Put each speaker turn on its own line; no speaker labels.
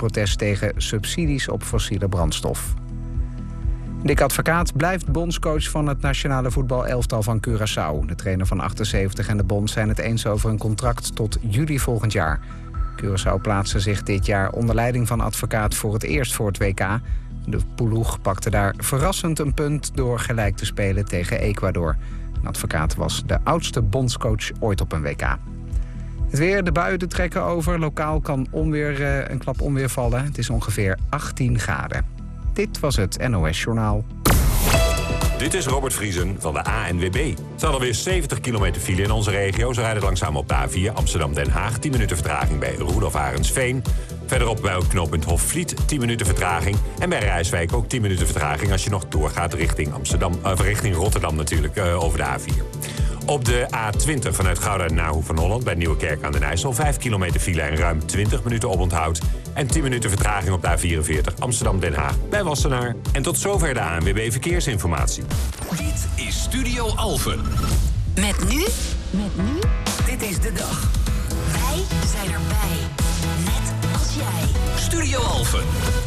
protest tegen subsidies op fossiele brandstof. Dick Advocaat blijft bondscoach van het nationale voetbalelftal van Curaçao. De trainer van 78 en de bond zijn het eens over een contract tot juli volgend jaar. Curaçao plaatste zich dit jaar onder leiding van Advocaat voor het eerst voor het WK. De ploeg pakte daar verrassend een punt door gelijk te spelen tegen Ecuador. Advocaat was de oudste bondscoach ooit op een WK. Het weer, de buien trekken over. Lokaal kan een klap onweer vallen. Het is ongeveer 18 graden. Dit was het NOS Journaal.
Dit is Robert Vriesen van de ANWB. Er staan alweer 70 kilometer file in onze regio. Ze rijden langzaam op de A4 Amsterdam-Den Haag. 10 minuten vertraging bij Roelof Arendsveen. Verderop bij knooppunt Hofvliet 10 minuten vertraging. En bij Rijswijk ook 10 minuten vertraging als je nog doorgaat richting richting Rotterdam natuurlijk, over de A4. Op de A20 vanuit Gouda naar Hoek van Holland bij Nieuwekerk aan den IJssel 5 kilometer file en ruim 20 minuten oponthoud. En 10 minuten vertraging op de A44 Amsterdam-Den Haag bij Wassenaar. En tot zover de ANWB Verkeersinformatie.
Dit is Studio Alphen.
Met nu?
Dit is de dag.
Wij zijn erbij. Net als jij.
Studio Alphen.